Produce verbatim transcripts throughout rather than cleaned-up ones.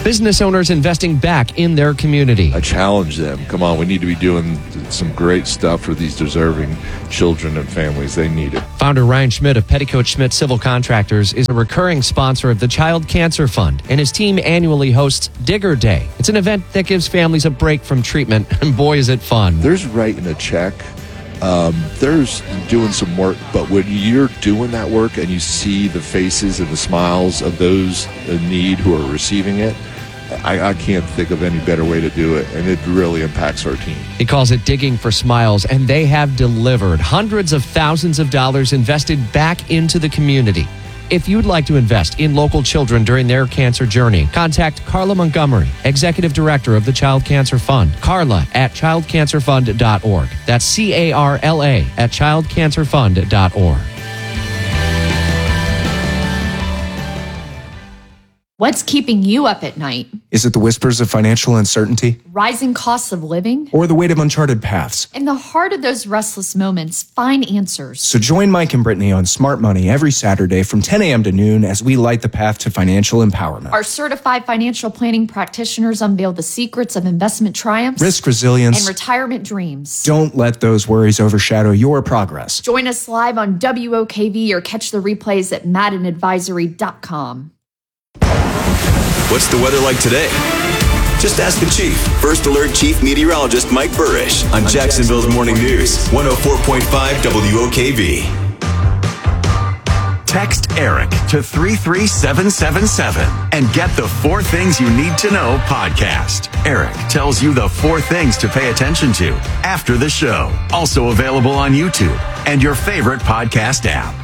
Business owners investing back in their community. I challenge them. Come on, we need to be doing some great stuff for these deserving children and families. They need it. Founder Ryan Schmidt of Petticoat Schmidt Civil Contractors is a recurring sponsor of the Child Cancer Fund, and his team annually hosts Digger Day. It's an event that gives families a break from treatment, and boy, is it fun. There's writing a check. Um, there's doing some work, but when you're doing that work and you see the faces and the smiles of those in need who are receiving it, I, I can't think of any better way to do it, and it really impacts our team. He calls it Digging for Smiles, and they have delivered hundreds of thousands of dollars invested back into the community. If you'd like to invest in local children during their cancer journey, contact Carla Montgomery, Executive Director of the Child Cancer Fund. Carla at child cancer fund dot org. That's C A R L A at child cancer fund dot org. What's keeping you up at night? Is it the whispers of financial uncertainty? Rising costs of living? Or the weight of uncharted paths? In the heart of those restless moments, find answers. So join Mike and Brittany on Smart Money every Saturday from ten a.m. to noon as we light the path to financial empowerment. Our certified financial planning practitioners unveil the secrets of investment triumphs, risk resilience, and retirement dreams. Don't let those worries overshadow your progress. Join us live on W O K V or catch the replays at madden advisory dot com. What's the weather like today? Just ask the Chief. First Alert Chief Meteorologist Mike Burrish on Jacksonville's Morning News, one oh four point five W O K V. Text Eric to three three seven seven seven and get the Four Things You Need to Know podcast. Eric tells you the four things to pay attention to after the show. Also available on YouTube and your favorite podcast app.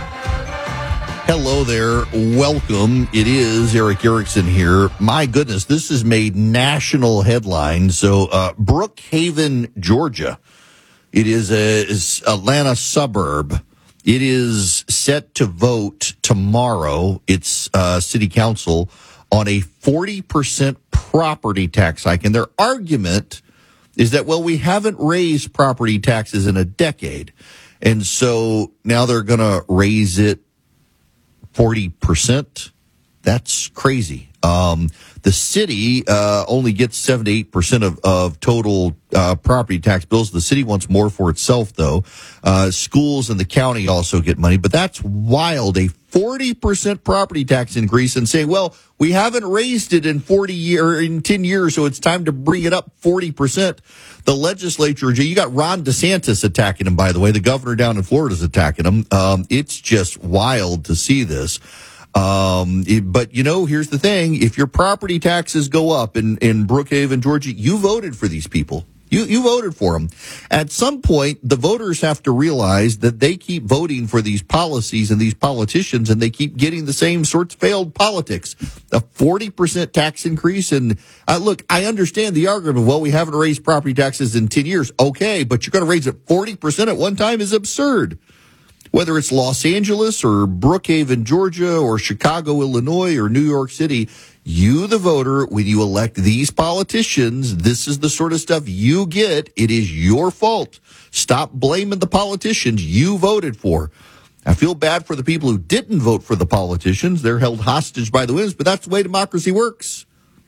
Hello there. Welcome. It is Eric Erickson here. My goodness, this has made national headlines. So, uh, Brookhaven, Georgia. It is a is Atlanta suburb. It is set to vote tomorrow. It's uh, city council on a forty percent property tax hike. And their argument is that, well, we haven't raised property taxes in a decade. And so now they're going to raise it forty percent. That's crazy. Um, the city uh, only gets seventy-eight percent of, of total uh, property tax bills. The city wants more for itself, though. Uh, schools and the county also get money. But that's wild, a forty percent property tax increase, and say, well, we haven't raised it in forty year, in ten years, so it's time to bring it up forty percent. The legislature, you got Ron DeSantis attacking him, by the way. The governor down in Florida is attacking him. Um, it's just wild to see this. Um, it, but, you know, here's the thing. If your property taxes go up in, in Brookhaven, Georgia, you voted for these people. You, you voted for them. At some point, the voters have to realize that they keep voting for these policies and these politicians, and they keep getting the same sorts of failed politics. A forty percent tax increase. And uh, look, I understand the argument of, well, we haven't raised property taxes in ten years. Okay, but you're going to raise it forty percent at one time is absurd. Whether it's Los Angeles or Brookhaven, Georgia, or Chicago, Illinois, or New York City, you, the voter, when you elect these politicians, this is the sort of stuff you get. It is your fault. Stop blaming the politicians you voted for. I feel bad for the people who didn't vote for the politicians. They're held hostage by the winds, but that's the way democracy works.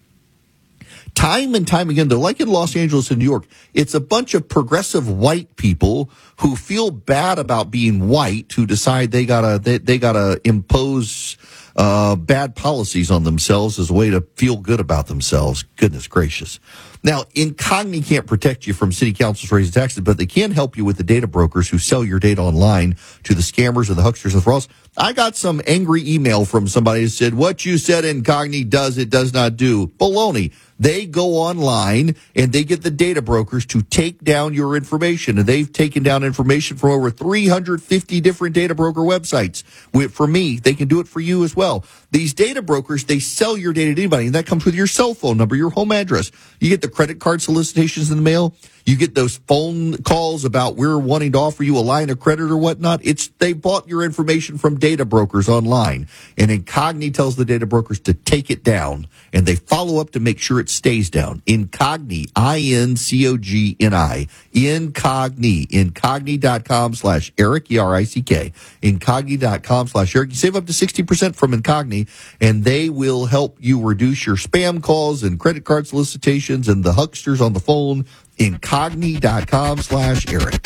Time and time again, though, like in Los Angeles and New York, it's a bunch of progressive white people who feel bad about being white, who decide they gotta they, they gotta impose uh bad policies on themselves as a way to feel good about themselves. Goodness gracious. Now, Incogni can't protect you from city councils raising taxes, but they can help you with the data brokers who sell your data online to the scammers and the hucksters and frauds. I got some angry email from somebody who said, what you said Incogni does, it does not do. Baloney. They go online and they get the data brokers to take down your information. And they've taken down information from over three hundred fifty different data broker websites. For me, they can do it for you as well. These data brokers, they sell your data to anybody, and that comes with your cell phone number, your home address. You get the credit card solicitations in the mail. You get those phone calls about we're wanting to offer you a line of credit or whatnot. It's they bought your information from data brokers online, and Incogni tells the data brokers to take it down, and they follow up to make sure it stays down. Incogni, I N C O G N I, Incogni, Incogni.com slash Eric, E R I C K, Incogni.com slash Eric. You save up to sixty percent from Incogni. Money, and they will help you reduce your spam calls and credit card solicitations and the hucksters on the phone. Incogni.com slash Eric.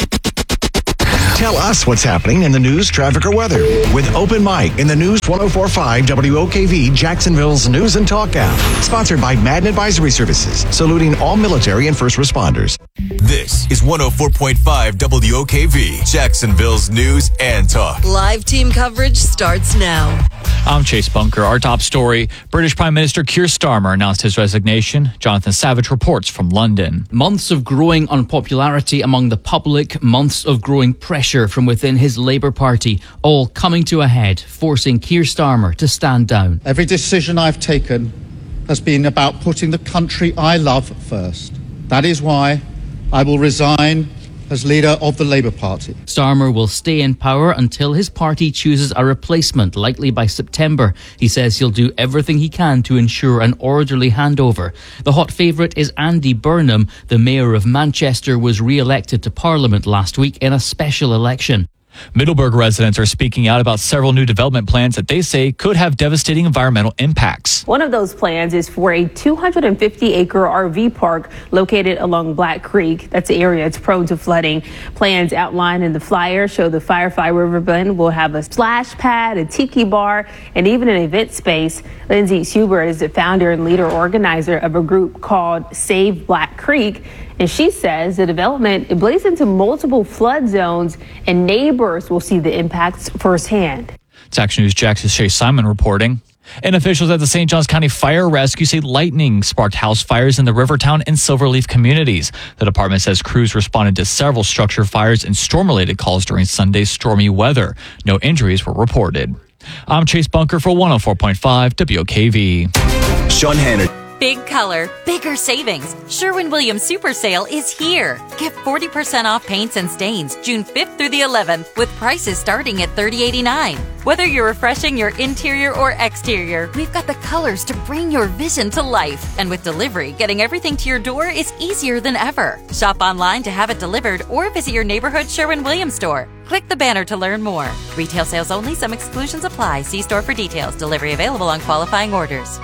Tell us what's happening in the news, traffic, or weather with Open Mic in the News ten forty-five W O K V, Jacksonville's News and Talk app. Sponsored by Madden Advisory Services, saluting all military and first responders. This is one oh four point five W O K V, Jacksonville's News and Talk. Live team coverage starts now. I'm Chase Bunker. Our top story, British Prime Minister Keir Starmer announced his resignation. Jonathan Savage reports from London. Months of growing unpopularity among the public, months of growing pressure from within his Labour Party, all coming to a head, forcing Keir Starmer to stand down. Every decision I've taken has been about putting the country I love first. That is why I will resign as leader of the Labour Party. Starmer will stay in power until his party chooses a replacement, likely by September. He says he'll do everything he can to ensure an orderly handover. The hot favourite is Andy Burnham. The mayor of Manchester was re-elected to Parliament last week in a special election. Middleburg residents are speaking out about several new development plans that they say could have devastating environmental impacts. One of those plans is for a two hundred fifty acre R V park located along Black Creek. That's the area it's prone to flooding. Plans outlined in the flyer show the Firefly River Bend will have a splash pad, a tiki bar, and even an event space. Lindsay Schubert is the founder and leader organizer of a group called Save Black Creek. And she says the development it bleeds into multiple flood zones and neighbors will see the impacts firsthand. It's Action News Jax's Shay Simon reporting. And officials at the Saint Johns County Fire Rescue say lightning sparked house fires in the Rivertown and Silverleaf communities. The department says crews responded to several structure fires and storm-related calls during Sunday's stormy weather. No injuries were reported. I'm Chase Bunker for one oh four point five W O K V. Sean Hannah. Big color, bigger savings. Sherwin-Williams Super Sale is here. Get forty percent off paints and stains June fifth through the eleventh with prices starting at thirty eighty-nine. Whether you're refreshing your interior or exterior, we've got the colors to bring your vision to life. And with delivery, getting everything to your door is easier than ever. Shop online to have it delivered or visit your neighborhood Sherwin-Williams store. Click the banner to learn more. Retail sales only. Some exclusions apply. See store for details. Delivery available on qualifying orders.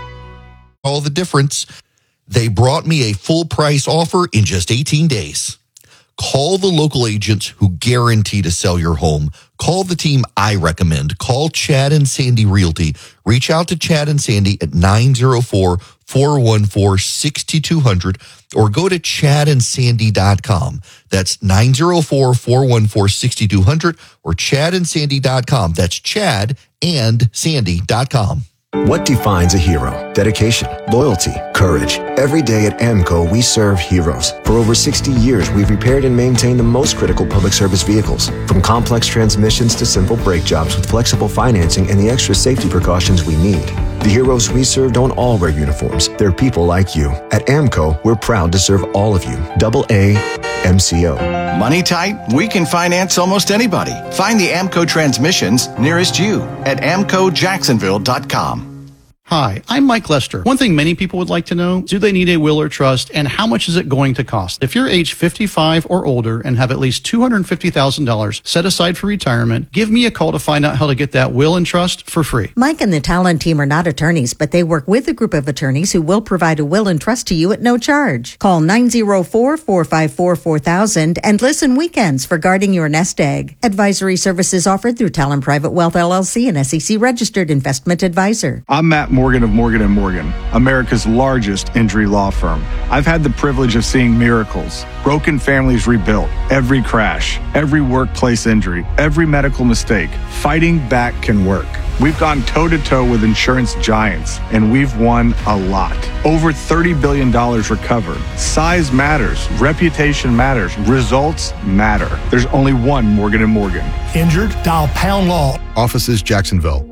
All the difference. They brought me a full price offer in just eighteen days. Call the local agents who guarantee to sell your home. Call the team I recommend. Call Chad and Sandy Realty. Reach out to Chad and Sandy at nine oh four, four one four, six two zero zero or go to chad and sandy dot com. That's nine oh four, four one four, six two zero zero or chad and sandy dot com. That's chad and sandy dot com. What defines a hero? Dedication, loyalty, courage. Every day at AMCO, we serve heroes. For over sixty years, we've repaired and maintained the most critical public service vehicles. From complex transmissions to simple brake jobs with flexible financing and the extra safety precautions we need. The heroes we serve don't all wear uniforms. They're people like you. At AMCO, we're proud to serve all of you. Double A M C O. Money tight? We can finance almost anybody. Find the AMCO transmissions nearest you at amco jacksonville dot com. Hi, I'm Mike Lester. One thing many people would like to know, do they need a will or trust, and how much is it going to cost? If you're age fifty-five or older and have at least two hundred fifty thousand dollars set aside for retirement, give me a call to find out how to get that will and trust for free. Mike and the Talon team are not attorneys, but they work with a group of attorneys who will provide a will and trust to you at no charge. Call nine oh four, four five four, four thousand and listen weekends for guarding your nest egg. Advisory services offered through Talon Private Wealth L L C, an S E C registered investment advisor. I'm Matt Morgan of Morgan and Morgan, America's largest injury law firm. I've had the privilege of seeing miracles, broken families rebuilt, every crash, every workplace injury, every medical mistake. Fighting back can work. We've gone toe-to-toe with insurance giants, and we've won a lot. Over thirty billion dollars recovered. Size matters. Reputation matters. Results matter. There's only one Morgan and Morgan. Injured? Dial Pound Law. Offices Jacksonville.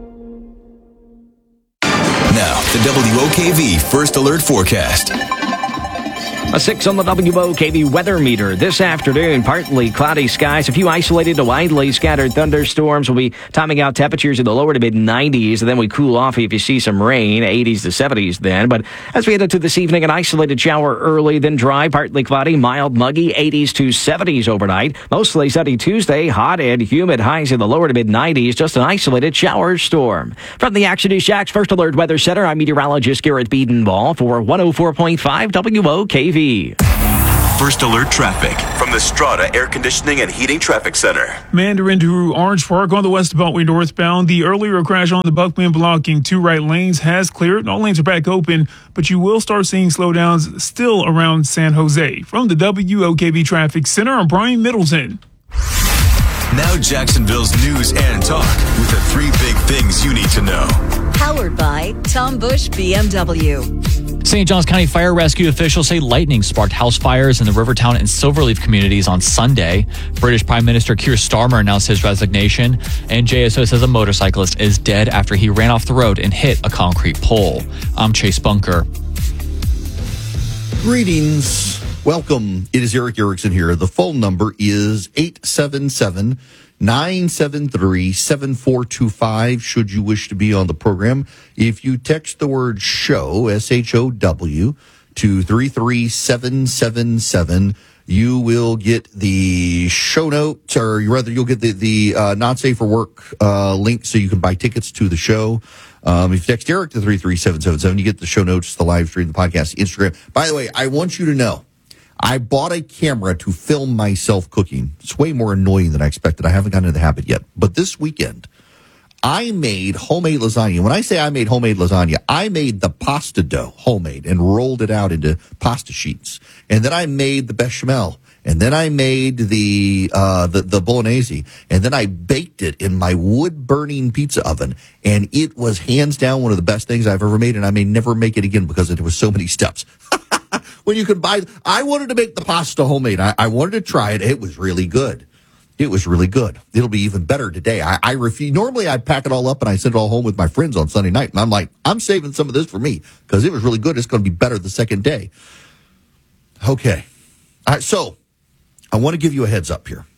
Now, the W O K V First Alert Forecast. A six on the W O K V weather meter. This afternoon, partly cloudy skies. A few isolated to widely scattered thunderstorms will be topping out temperatures in the lower to mid nineties. And then we cool off if you see some rain, eighties to seventies then. But as we head into this evening, an isolated shower early, then dry, partly cloudy, mild, muggy, eighties to seventies overnight. Mostly sunny Tuesday, hot and humid, highs in the lower to mid nineties. Just an isolated shower storm. From the Action News Jax First Alert Weather Center, I'm meteorologist Garrett Beedenball for one oh four point five W O K V. First Alert traffic from the Strata Air Conditioning and Heating Traffic Center. Mandarin to Orange Park on the West Beltway northbound. The earlier crash on the Buckman blocking two right lanes has cleared. All lanes are back open, but you will start seeing slowdowns still around San Jose. From the W O K V Traffic Center, I'm Brian Middleton. Now Jacksonville's news and talk with the three big things you need to know. Powered by Tom Bush B M W. Saint Johns County Fire Rescue officials say lightning sparked house fires in the Rivertown and Silverleaf communities on Sunday. British Prime Minister Keir Starmer announced his resignation, and J S O says a motorcyclist is dead after he ran off the road and hit a concrete pole. I'm Chase Bunker. Greetings. Welcome. It is Eric Erickson here. The phone number is eight seven seven, nine seven three, seven four two five should you wish to be on the program. If you text the word show, S H O W, to three three seven seven seven, you will get the show notes, or rather you'll get the, the uh, Not Safe for Work uh, link so you can buy tickets to the show. Um, if you text Eric to three three seven seven seven, you get the show notes, the live stream, the podcast, Instagram. By the way, I want you to know, I bought a camera to film myself cooking. It's way more annoying than I expected. I haven't gotten into the habit yet. But this weekend, I made homemade lasagna. When I say I made homemade lasagna, I made the pasta dough homemade and rolled it out into pasta sheets. And then I made the bechamel. And then I made the uh, the, the bolognese. And then I baked it in my wood-burning pizza oven. And it was hands down one of the best things I've ever made. And I may never make it again because it was so many steps. When you could buy, I wanted to make the pasta homemade. I, I wanted to try it. It was really good. It was really good. It'll be even better today. I, I refuse. Normally, I'd pack it all up and I send it all home with my friends on Sunday night. And I'm like, I'm saving some of this for me because it was really good. It's going to be better the second day. Okay. All right, so I want to give you a heads up here.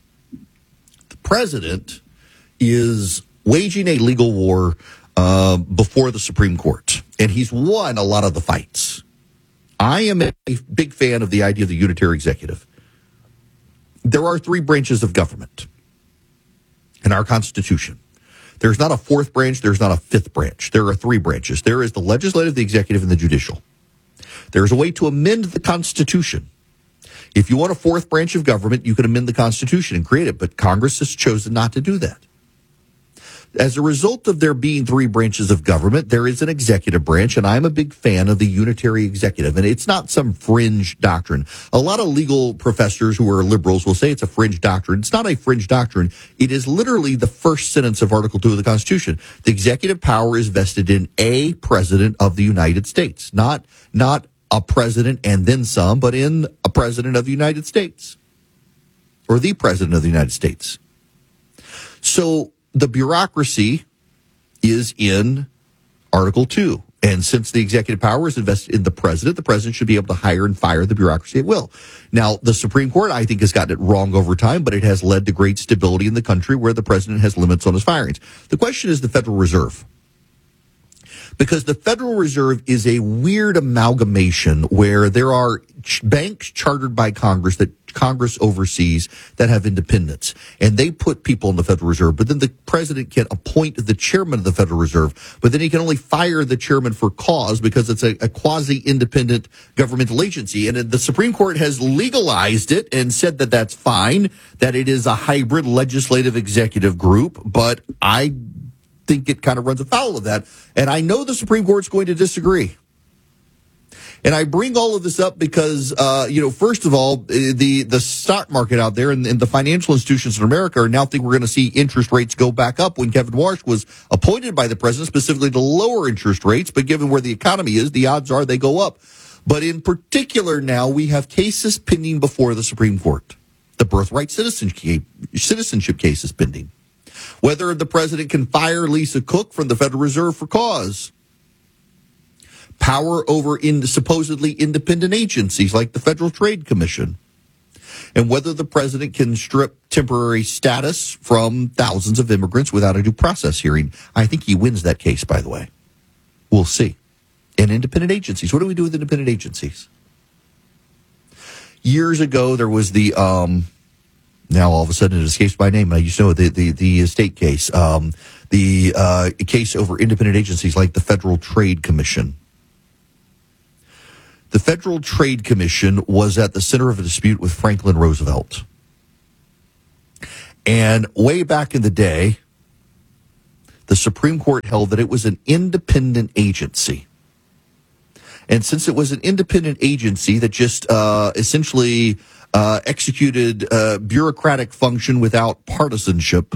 The president is waging a legal war uh, before the Supreme Court, and he's won a lot of the fights. I am a big fan of the idea of the unitary executive. There are three branches of government in our Constitution. There's not a fourth branch. There's not a fifth branch. There are three branches. There is the legislative, the executive, and the judicial. There's a way to amend the Constitution. If you want a fourth branch of government, you can amend the Constitution and create it, but Congress has chosen not to do that. As a result of there being three branches of government, there is an executive branch, and I'm a big fan of the unitary executive. And it's not some fringe doctrine. A lot of legal professors who are liberals will say it's a fringe doctrine. It's not a fringe doctrine. It is literally the first sentence of Article two of the Constitution. The executive power is vested in a president of the United States, not, not a president and then some, but in a president of the United States or the president of the United States. So the bureaucracy is in Article two. And since the executive power is invested in the president, the president should be able to hire and fire the bureaucracy at will. Now, the Supreme Court, I think, has gotten it wrong over time, but it has led to great stability in the country where the president has limits on his firings. The question is the Federal Reserve. Because the Federal Reserve is a weird amalgamation where there are ch- banks chartered by Congress that Congress oversees that have independence. And they put people in the Federal Reserve. But then the president can appoint the chairman of the Federal Reserve. But then he can only fire the chairman for cause because it's a, a quasi-independent governmental agency. And the Supreme Court has legalized it and said that that's fine, that it is a hybrid legislative executive group. But I think it kind of runs afoul of that. And I know the Supreme Court's going to disagree. And I bring all of this up because, uh, you know, first of all, the, the stock market out there and, and the financial institutions in America are now think we're going to see interest rates go back up when Kevin Warsh was appointed by the president specifically to lower interest rates. But given where the economy is, the odds are they go up. But in particular now, we have cases pending before the Supreme Court. The birthright citizenship, citizenship case is pending. Whether the president can fire Lisa Cook from the Federal Reserve for cause. power over in supposedly independent agencies like the Federal Trade Commission, and whether the president can strip temporary status from thousands of immigrants without a due process hearing. I think he wins that case, by the way. We'll see. And independent agencies. What do we do with independent agencies? Years ago, there was the, um, now all of a sudden it escapes my name. I used to know the, the, the state case, um, the uh, case over independent agencies like the Federal Trade Commission. The Federal Trade Commission was at the center of a dispute with Franklin Roosevelt. And way back in the day, the Supreme Court held that it was an independent agency. And since it was an independent agency that just uh, essentially uh, executed uh, bureaucratic function without partisanship,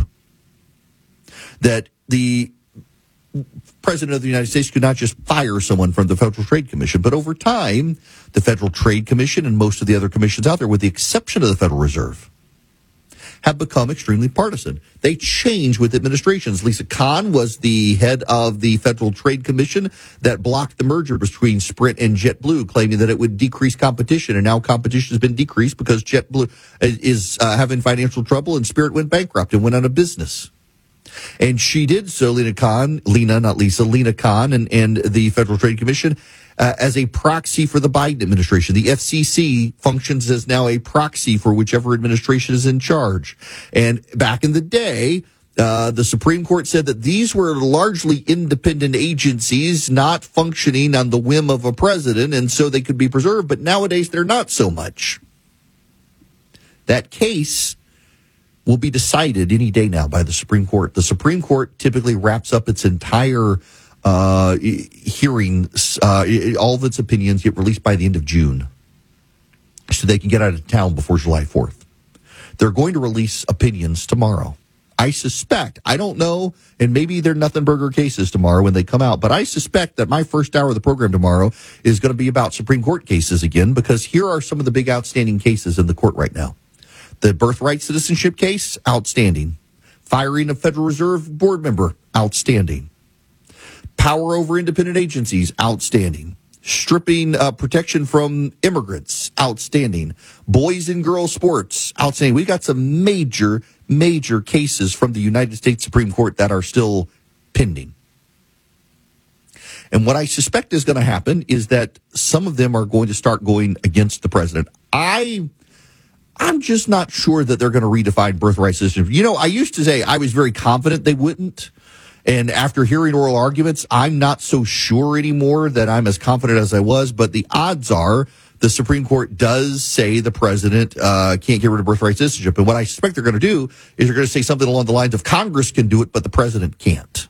that the President of the United States could not just fire someone from the Federal Trade Commission. But over time, the Federal Trade Commission and most of the other commissions out there, with the exception of the Federal Reserve, have become extremely partisan. They change with administrations. Lisa Kahn was the head of the Federal Trade Commission that blocked the merger between Sprint and JetBlue, claiming that it would decrease competition. And now competition has been decreased because JetBlue is uh, having financial trouble and Spirit went bankrupt and went out of business. And she did so, Lena Khan, Lena, not Lisa, Lena Khan and, and the Federal Trade Commission uh, as a proxy for the Biden administration. The F C C functions as now a proxy for whichever administration is in charge. And back in the day, uh, the Supreme Court said that these were largely independent agencies not functioning on the whim of a president, and so they could be preserved. But nowadays, they're not so much. That case will be decided any day now by the Supreme Court. The Supreme Court typically wraps up its entire uh, hearing, uh, all of its opinions get released by the end of June, so they can get out of town before July fourth. They're going to release opinions tomorrow. I suspect, I don't know, and maybe they're nothing burger cases tomorrow when they come out, but I suspect that my first hour of the program tomorrow is going to be about Supreme Court cases again, because here are some of the big outstanding cases in the court right now. The birthright citizenship case, outstanding. Firing a Federal Reserve board member, outstanding. Power over independent agencies, outstanding. Stripping uh, protection from immigrants, outstanding. Boys and girls sports, outstanding. We've got some major, major cases from the United States Supreme Court that are still pending. And what I suspect is going to happen is that some of them are going to start going against the president. I... I'm just not sure that they're going to redefine birthright citizenship. You know, I used to say I was very confident they wouldn't. And after hearing oral arguments, I'm not so sure anymore that I'm as confident as I was. But the odds are the Supreme Court does say the president uh, can't get rid of birthright citizenship. And what I suspect they're going to do is they're going to say something along the lines of Congress can do it, but the president can't.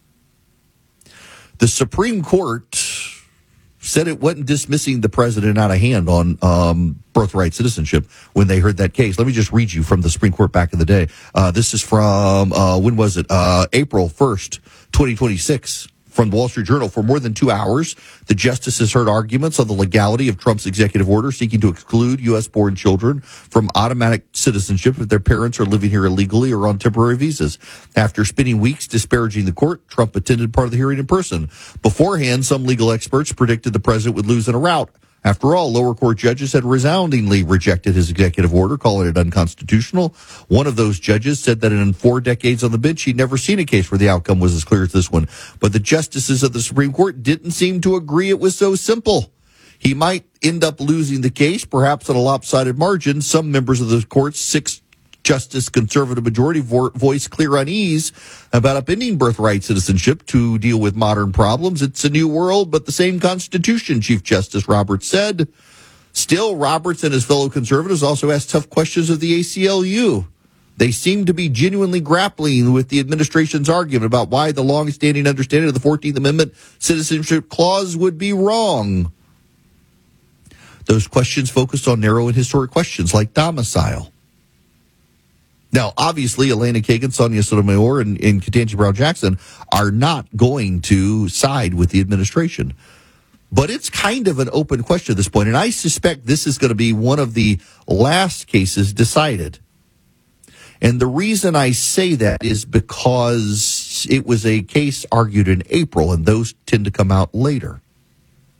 The Supreme Court said it wasn't dismissing the president out of hand on um, birthright citizenship when they heard that case. Let me just read you from the Supreme Court back in the day. Uh, this is from, uh, when was it? Uh, April first, twenty twenty-six. From the Wall Street Journal. For more than two hours, the justices heard arguments on the legality of Trump's executive order seeking to exclude U S-born children from automatic citizenship if their parents are living here illegally or on temporary visas. After spending weeks disparaging the court, Trump attended part of the hearing in person. Beforehand, some legal experts predicted the president would lose in a rout. After all, lower court judges had resoundingly rejected his executive order, calling it unconstitutional. One of those judges said that in four decades on the bench, he'd never seen a case where the outcome was as clear as this one. But the justices of the Supreme Court didn't seem to agree it was so simple. He might end up losing the case, perhaps on a lopsided margin. Some members of the court's six Justice conservative majority vo- voiced clear unease about upending birthright citizenship to deal with modern problems. It's a new world, but the same Constitution, Chief Justice Roberts said. Still, Roberts and his fellow conservatives also asked tough questions of the A C L U. They seem to be genuinely grappling with the administration's argument about why the long-standing understanding of the fourteenth Amendment citizenship clause would be wrong. Those questions focused on narrow and historic questions like domicile. Now, obviously, Elena Kagan, Sonia Sotomayor, and, and Ketanji Brown Jackson are not going to side with the administration. But it's kind of an open question at this point, and I suspect this is going to be one of the last cases decided. And the reason I say that is because it was a case argued in April, and those tend to come out later.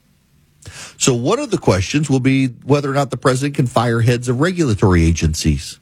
So one of the questions will be whether or not the president can fire heads of regulatory agencies.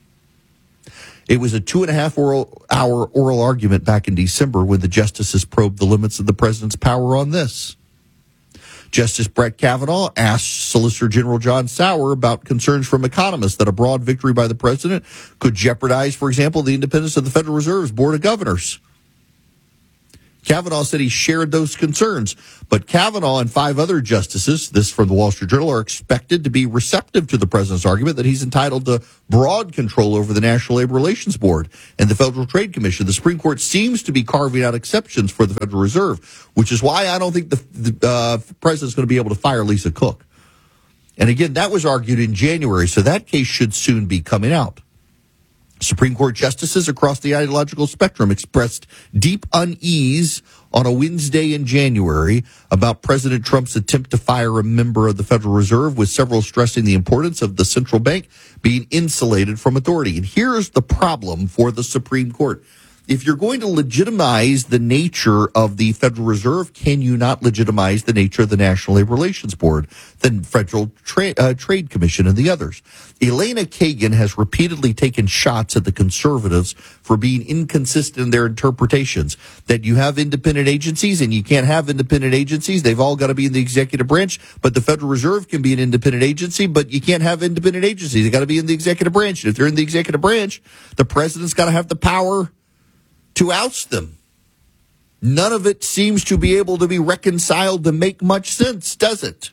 It was a two and a half oral, hour oral argument back in December when the justices probed the limits of the president's power on this. Justice Brett Kavanaugh asked Solicitor General John Sauer about concerns from economists that a broad victory by the president could jeopardize, for example, the independence of the Federal Reserve's Board of Governors. Kavanaugh said he shared those concerns, but Kavanaugh and five other justices, this from the Wall Street Journal, are expected to be receptive to the president's argument that he's entitled to broad control over the National Labor Relations Board and the Federal Trade Commission. The Supreme Court seems to be carving out exceptions for the Federal Reserve, which is why I don't think the, the uh, president's going to be able to fire Lisa Cook. And again, that was argued in January, so that case should soon be coming out. Supreme Court justices across the ideological spectrum expressed deep unease on a Wednesday in January about President Trump's attempt to fire a member of the Federal Reserve, with several stressing the importance of the central bank being insulated from authority. And here's the problem for the Supreme Court. If you're going to legitimize the nature of the Federal Reserve, can you not legitimize the nature of the National Labor Relations Board, the Federal Tra- uh, Trade Commission, and the others? Elena Kagan has repeatedly taken shots at the conservatives for being inconsistent in their interpretations, that you have independent agencies and you can't have independent agencies. They've all got to be in the executive branch, but the Federal Reserve can be an independent agency, but you can't have independent agencies. They got to be in the executive branch. And if they're in the executive branch, the president's got to have the power to oust them. None of it seems to be able to be reconciled to make much sense, does it?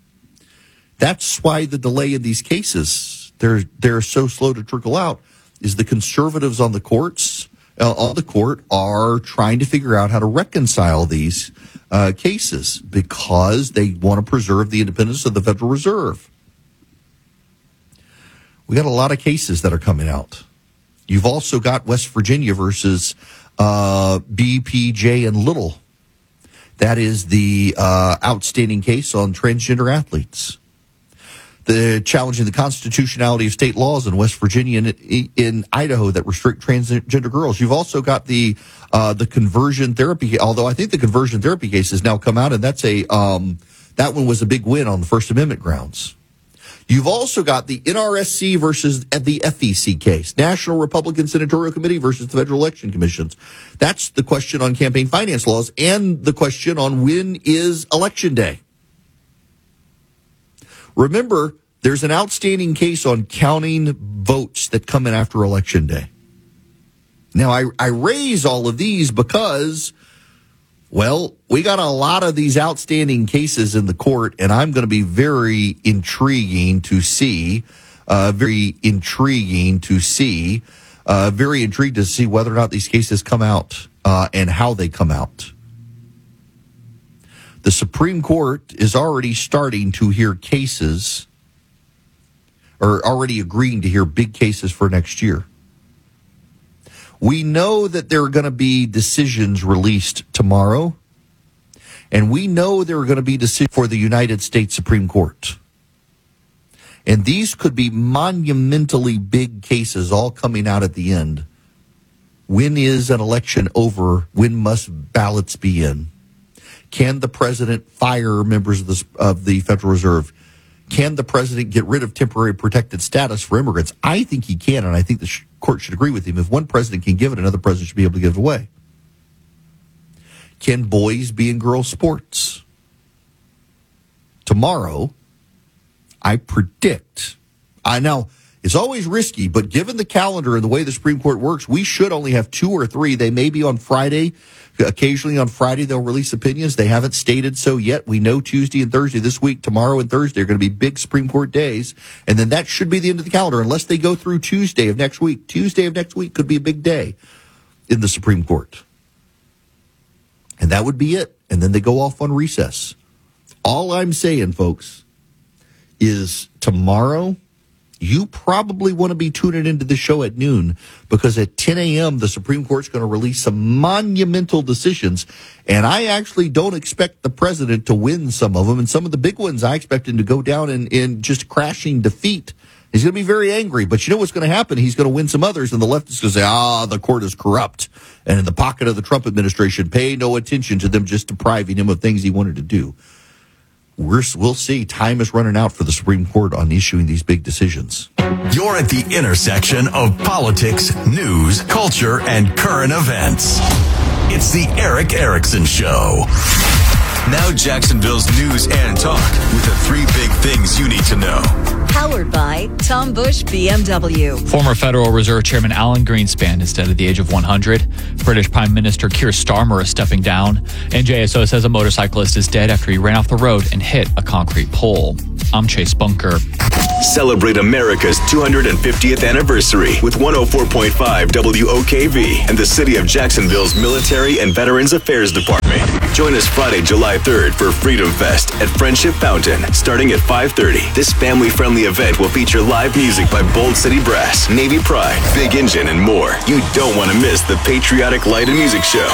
That's why the delay in these cases, they're they're so slow to trickle out, is the conservatives on the courts, uh, on the court, are trying to figure out how to reconcile these uh, cases because they want to preserve the independence of the Federal Reserve. We got a lot of cases that are coming out. You've also got West Virginia versus uh, B P J and Little. That is the uh, outstanding case on transgender athletes. The challenging the constitutionality of state laws in West Virginia and in Idaho that restrict transgender girls. You've also got the uh, the conversion therapy, although I think the conversion therapy case has now come out, and that's a um, that one was a big win on the First Amendment grounds. You've also got the N R S C versus the F E C case, National Republican Senatorial Committee versus the Federal Election Commissions. That's the question on campaign finance laws and the question on when is Election Day. Remember, there's an outstanding case on counting votes that come in after Election Day. Now, I, I raise all of these because, well, we got a lot of these outstanding cases in the court, and I'm going to be very intriguing to see, uh, very intriguing to see, uh, very intrigued to see whether or not these cases come out uh, and how they come out. The Supreme Court is already starting to hear cases, or already agreeing to hear big cases for next year. We know that there are going to be decisions released tomorrow, and we know there are going to be decisions for the United States Supreme Court. And these could be monumentally big cases all coming out at the end. When is an election over? When must ballots be in? Can the president fire members of the, of the Federal Reserve? Can the president get rid of temporary protected status for immigrants? I think he can, and I think the sh- court should agree with him. If one president can give it, another president should be able to give it away. Can boys be in girls' sports? Tomorrow, I predict, I know it's always risky, but given the calendar and the way the Supreme Court works, we should only have two or three. They may be on Friday. Occasionally on Friday, they'll release opinions. They haven't stated so yet. We know Tuesday and Thursday this week, tomorrow and Thursday are going to be big Supreme Court days. And then that should be the end of the calendar, unless they go through Tuesday of next week. Tuesday of next week could be a big day in the Supreme Court. And that would be it. And then they go off on recess. All I'm saying, folks, is tomorrow, you probably want to be tuning into the show at noon, because at ten a.m., the Supreme Court's going to release some monumental decisions. And I actually don't expect the president to win some of them. And some of the big ones, I expect him to go down in, in just crashing defeat. He's going to be very angry. But you know what's going to happen? He's going to win some others, and the left is going to say, ah, the court is corrupt. And in the pocket of the Trump administration, pay no attention to them just depriving him of things he wanted to do. we're, we'll see. Time is running out for the Supreme Court on issuing these big decisions. You're at the intersection of politics, news, culture, and current events. It's the Eric Erickson Show. Now Jacksonville's news and talk with the three big things you need to know. Powered by Tom Bush B M W. Former Federal Reserve Chairman Alan Greenspan is dead at the age of one hundred. British Prime Minister Keir Starmer is stepping down. And J S O says a motorcyclist is dead after he ran off the road and hit a concrete pole. I'm Chase Bunker. Celebrate America's two hundred fiftieth anniversary with one oh four point five W O K V and the City of Jacksonville's Military and Veterans Affairs Department. Join us Friday, July third for Freedom Fest at Friendship Fountain, starting at five thirty. This family-friendly event will feature live music by Bold City Brass, Navy Pride, Big Engine, and more. You don't want to miss the Patriotic Light and Music Show.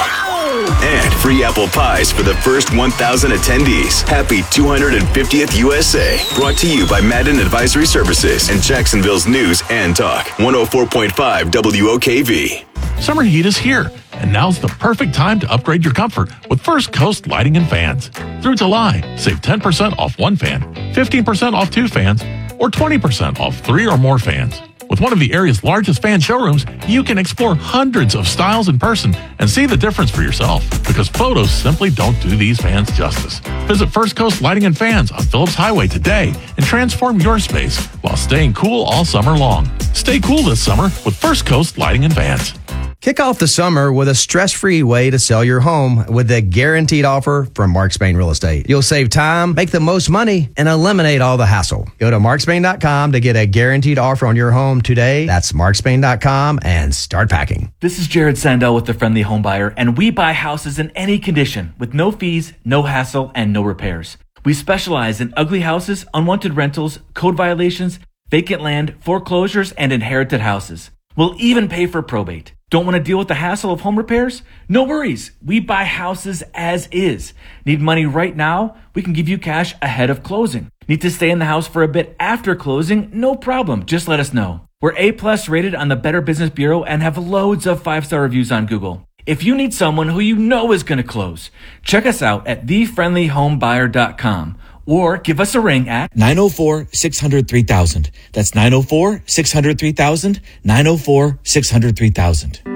And free apple pies for the first one thousand attendees. Happy two hundred fiftieth U S A. Brought to you by Madden Advisory Services and Jacksonville's News and Talk. one oh four point five W O K V. Summer heat is here, and now's the perfect time to upgrade your comfort with First Coast Lighting and Fans. Through July, save ten percent off one fan, fifteen percent off two fans, or twenty percent off three or more fans. With one of the area's largest fan showrooms, you can explore hundreds of styles in person and see the difference for yourself, because photos simply don't do these fans justice. Visit First Coast Lighting and Fans on Phillips Highway today and transform your space while staying cool all summer long. Stay cool this summer with First Coast Lighting and Fans. Kick off the summer with a stress-free way to sell your home with a guaranteed offer from Mark Spain Real Estate. You'll save time, make the most money, and eliminate all the hassle. Go to mark spain dot com to get a guaranteed offer on your home today. That's mark spain dot com and start packing. This is Jared Sandell with The Friendly Home Buyer, and we buy houses in any condition with no fees, no hassle, and no repairs. We specialize in ugly houses, unwanted rentals, code violations, vacant land, foreclosures, and inherited houses. We'll even pay for probate. Don't want to deal with the hassle of home repairs? No worries. We buy houses as is. Need money right now? We can give you cash ahead of closing. Need to stay in the house for a bit after closing? No problem. Just let us know. We're A plus rated on the Better Business Bureau and have loads of five-star reviews on Google. If you need someone who you know is going to close, check us out at the friendly home buyer dot com or give us a ring at nine oh four, six hundred, three thousand. That's nine oh four, six hundred, three thousand, nine oh four, six hundred, three thousand.